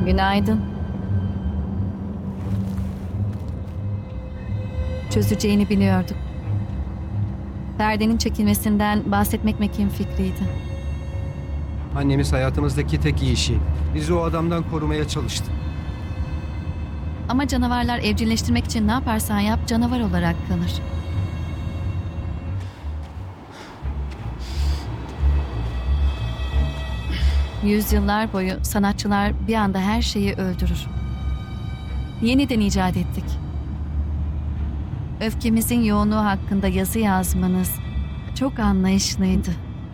Günaydın. Çözeceğini biliyorduk. Perdenin çekilmesinden bahsetmek Mac'in fikriydi. Annemiz hayatımızdaki tek iyi şey. Bizi o adamdan korumaya çalıştı. Ama canavarlar evcilleştirmek için ne yaparsan yap canavar olarak kalır. Yüzyıllar boyu sanatçılar bir anda her şeyi öldürür. Yeniden icat ettik. Öfkemizin yoğunluğu hakkında yazı yazmanız çok anlayışlıydı.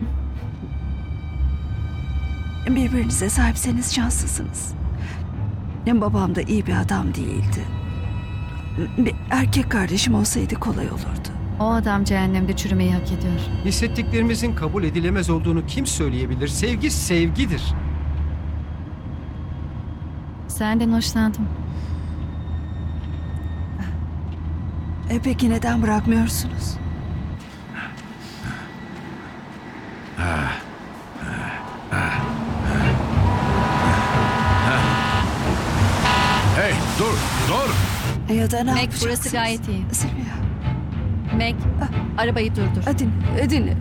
Birbirinize sahipseniz şanslısınız. Babam da iyi bir adam değildi. Bir erkek kardeşim olsaydı kolay olurdu. O adam cehennemde çürümeyi hak ediyor. Hissettiklerimizin kabul edilemez olduğunu kim söyleyebilir? Sevgi sevgidir. Senden hoşlandım. Peki neden bırakmıyorsunuz? Hey dur dur. Ya da ne Mac, yapacaksınız? burası gayet iyi. Sylvia, Mac, arabayı durdur. dinle.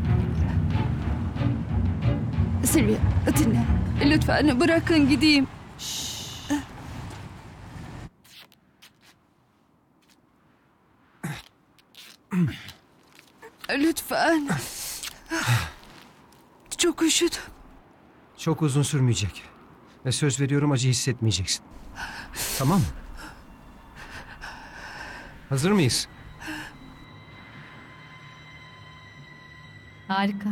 Sylvia, dinle. Lütfen bırakın gideyim. Lütfen. Çok üşüdüm. Çok uzun sürmeyecek. Ve söz veriyorum acı hissetmeyeceksin. Tamam mı? Hazır mıyız? Harika.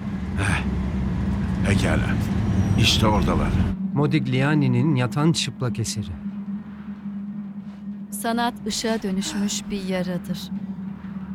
Pekala. İşte oradalar. Modigliani'nin yatan çıplak eseri. Sanat ışığa dönüşmüş bir yaradır.